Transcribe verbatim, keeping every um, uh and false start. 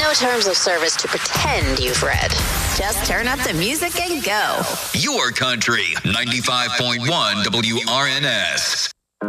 no terms of service to pretend you've read. Just turn up the music and go. Your country, ninety-five point one W R N S.